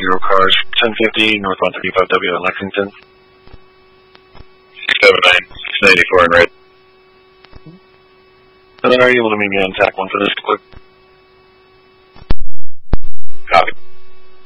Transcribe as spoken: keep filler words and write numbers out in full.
zero cars, ten fifty, northbound thirty-five W in Lexington. six seven nine, six ninety-four in red. And then are you able to meet me on T A C one for this quick?